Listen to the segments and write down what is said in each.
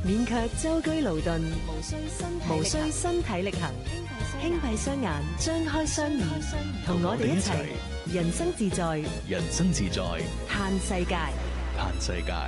免卻舟車勞頓，無需身體力行，輕閉雙眼，張開雙耳，同我哋一齊人生自在， 人生自在， 嘆世界。 嘆世界。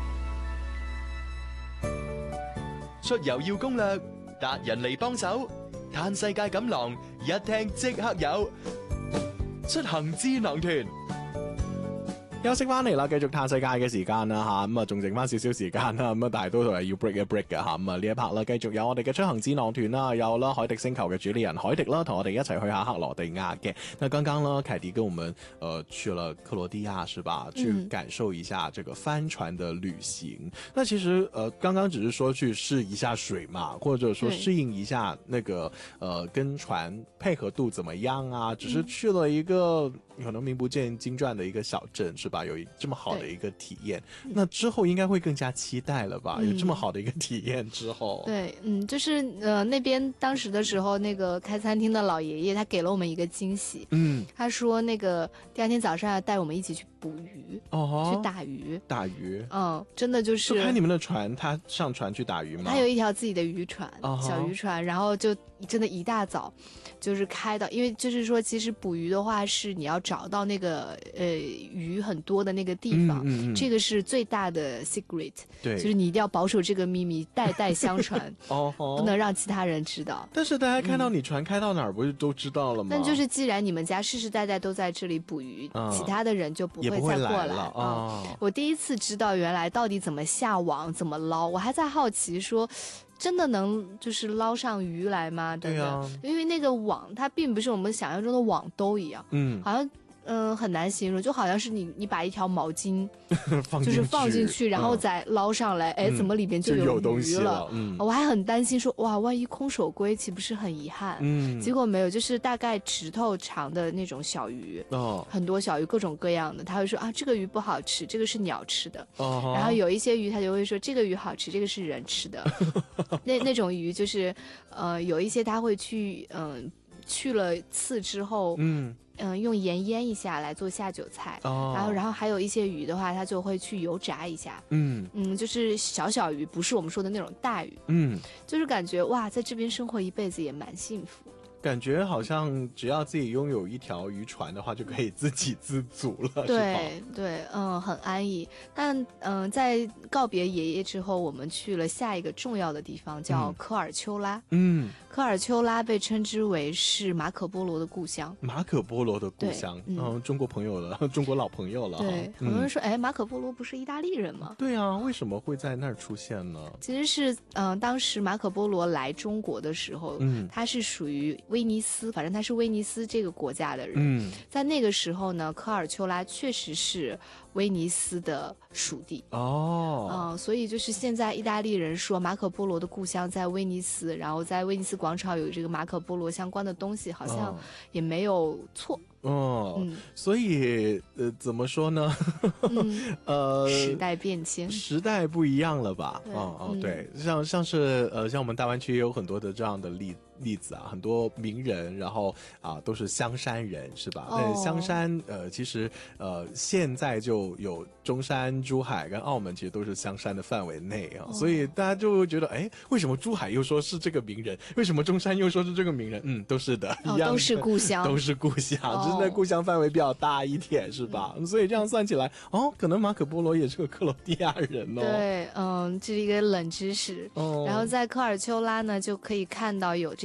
出遊要攻略，達人嚟幫手，嘆世界錦囊一聽即刻有，出行智囊團。 休息翻嚟啦，繼續嘆世界嘅時間啦吓，咁啊仲剩翻少少時間啦，咁啊但係都係要 break 一 break 嘅吓，咁啊呢一 part 啦，繼續有我哋嘅出行智囊團啦，有啦海迪星球嘅主理人海迪啦，同我哋一齊去下克羅地亞嘅。那剛剛呢，凱迪跟我們去了克羅地亞是吧？去感受一下這個帆船的旅行。那其實剛剛只是說去試一下水嘛，或者說適應一下那個跟船配合度怎麼樣啊？只是去了一個可能名不見經傳的一個小鎮是吧？有這麼好的一個體驗，那之後應該會更加期待了吧？有這麼好的一個體驗之後， 對，就是那邊當時的時候，那個開餐廳的老爺爺他給了我們一個驚喜，他說那個第二天早上要帶我們一起去捕魚，去打魚， 打魚， 真的就是開你們的船，他上船去打魚嗎？ 他有一條自己的漁船，小漁船，然後就真的一大早就是開到，因為就是說其實捕魚的話是你要找到那個魚很多的那個地方，這個是最大的 secret， 對，就是你一定要保守這個秘密，代代相傳，不能讓其他人知道。 但是大家看到你船開到哪兒，不是都知道了嗎？ 但就是既然你們家世世代代都在這裡捕魚，其他的人就不會再過來。我第一次知道原來到底怎麼下網，怎麼撈，我還在好奇說真的能就是撈上魚來嗎？對啊，因為那個網它並不是我們想象中的網兜一樣，好像很難形容，就好像是你把一條毛巾就是放進去，然後再撈上來，怎麼裡邊就有魚了？我還很擔心說，哇，萬一空手歸期不是很遺憾？結果沒有，就是大概指頭長的那種小魚，很多小魚各種各樣的，他會說啊，這個魚不好吃，這個是鳥吃的，然後有一些魚他就會說這個魚好吃，這個是人吃的，那種魚就是有一些他會去去了刺之後用鹽醃一下來做下酒菜，然後還有一些魚的話，它就會去油炸一下，就是小小魚，不是我們說的那種大魚，就是感覺哇，在這邊生活一輩子也蠻幸福。 感覺好像只要自己擁有一條漁船的話，就可以自給自足了， 對對，很安逸。但在告別爺爺之後，我們去了下一個重要的地方，叫科爾丘拉。科爾丘拉被稱之為是馬可波羅的故鄉。馬可波羅的故鄉，中國朋友了，中國老朋友了。對，很多人說，馬可波羅不是意大利人嗎？對啊，為什麼會在那兒出現呢？其實是，當時馬可波羅來中國的時候，他是屬於威尼斯，反正他是威尼斯這個國家的人。在那個時候呢，科爾丘拉確實是威尼斯的屬地。所以就是現在意大利人說馬可波羅的故鄉在威尼斯，然後在威尼斯廣場有這個馬可波羅相關的東西，好像也沒有錯。所以怎麼說呢？時代變遷，時代不一樣了吧？對，像是像我們大灣區也有很多的這樣的例子啊，很多名人，然後都是香山人，是吧？香山其實現在就有中山、珠海跟澳門，其實都是香山的範圍內啊，所以大家就會覺得，為什麼珠海又說是這個名人？為什麼中山又說是這個名人？都是的，一樣，都是故鄉，都是故鄉，只是那故鄉範圍比較大一點，是吧？所以這樣算起來，可能馬可波羅也是個克羅地亞人哦。對，這是一個冷知識。然後在科爾丘拉呢，就可以看到有